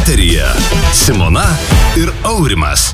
Eteryje Simona ir Aurimas.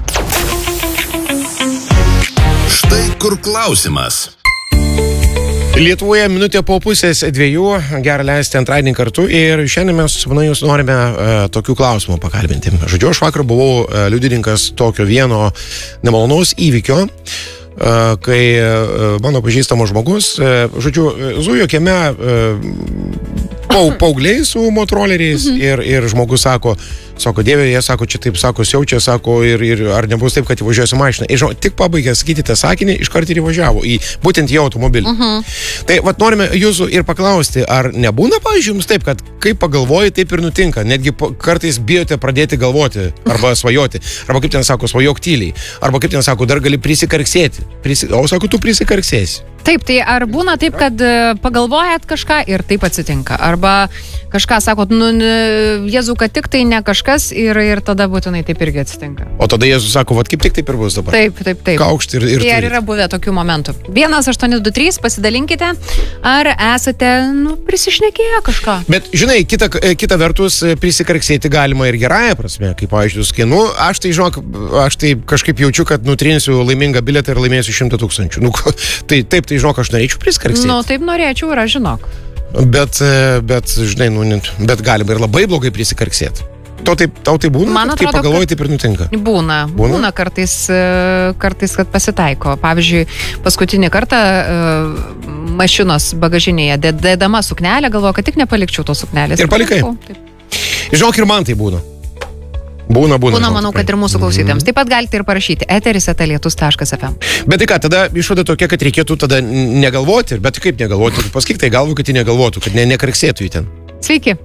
Štai kur klausimas. Lietuvoje minutė po pusės 2, gera leisti antradienį kartu ir šiandien mes su Simona jūs norime tokių klausimų pakalbinti. Žodžiu, aš vakar buvau liudininkas tokio vieno nemalonaus įvykio, kai mano pažįstamas žmogus, žodžiu, zujo kieme paaugliai su motoroleriais ir žmogus sako, Dieve, jie sako, čia taip, sako, siaučia, sako, ir ar nebus taip, kad įvažiuosi mašiną. Ir žinau, tik pabaigė sakyti tą sakinį, iškart ir įvažiavo į būtent į automobilį. Tai vat norime jūsų ir paklausti, ar nebūna, pavyzdžiui, jums taip, kad kaip pagalvoji, taip ir nutinka. Netgi kartais bijote pradėti galvoti arba svajoti. Arba kaip ten sako, svajok tyliai. Arba kaip ten sako, dar gali prisikarksėti. O sako, tu prisikarksėsi. Taip, tai ar būna taip, kad pagalvojat kažką ir taip atsitinka? Arba kažką sakot, Jėzau, kad tik tai ne kažkas ir tada būtinai taip irgi atsitinka. O tada Jėzus sako, vat kaip tik taip ir bus dabar. Taip. Kaukšt ir tai ar yra buvę tokių momentų? 1823, pasidalinkite, ar esate, prisišnekėję kažką? Bet, žinai, kita vertus, prisikarksėti galima ir gerąją prasme, kaip paaiškius, aš tai, žinok, aš tai kažkaip jaučiu, kad nutrinsiu laimingą bilietą ir laimėsiu 100 000. Tai taip, tai žinok, aš norėčiau prisikarksėti. Taip norėčiau ir aš, žinok. Bet žinai, bet galima ir labai blogai prisikarksėti. Tau tai būna, man atrodo, kaip pagalvoji, taip ir nutinka? Būna kartais, kad pasitaiko. Pavyzdžiui, paskutinį kartą mašinos bagažinėje dėdama suknelę, galvoju, kad tik nepalikčiau tos suknelės. Ir palikai? Žinok, ir man tai būna. Būna, manau, kad ir mūsų klausytėms. Taip pat galite ir parašyti eteris@lietus.fm. Bet tai ką, tada išvada tokia, kad reikėtų tada negalvoti, bet kaip negalvoti? Pasakyk tai galvų, kad jį negalvotų, kad nekarksėtų į ten. Sveiki.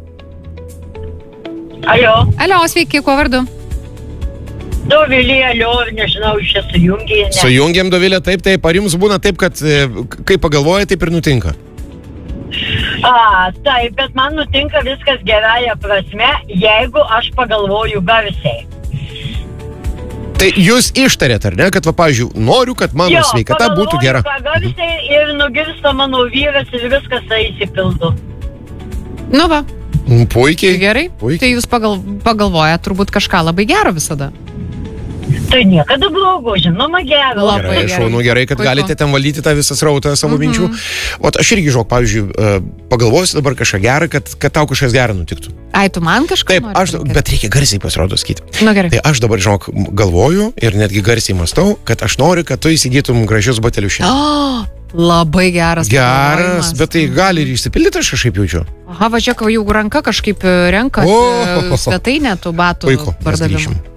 Alio, sveiki, kuo vardu? Dovilė, nežinau, čia sujungė. Sujungėm, Dovilė, taip. Ar jums būna taip, kad kai pagalvoja, taip ir nutinka? Taip, bet man nutinka viskas gerąją prasme, jeigu aš pagalvoju garsiai. Tai jūs ištarėt, ar ne, kad, pavyzdžiui, noriu, kad mano sveikata būtų gera. Garsiai ir nugirsta mano vyras ir viskas įsipildo. Puikiai. Gerai. Tai jūs pagalvojat turbūt kažką labai gero visada. Tai niekada blogo, žinoma, gero. Gerai, šaunu, gerai, kad galite ten valdyti tą visą srautą savo minčių. O aš irgi, pavyzdžiui, pagalvosiu dabar kažką gerą, kad tau kažkas gerą nutiktų. Tu man kažką nori? Bet reikia garsiai pasirodo sakyti. Gerai. Tai aš dabar, galvoju ir netgi garsiai mąstau, kad aš noriu, kad tu įsigytum gražius batelius šiandien. Labai geras. Bet tai gali ir išsipildyti, aš kažkaip jaučiu. Va čia, jeigu ranka kažkaip renka svetainę tų batų pardavimų.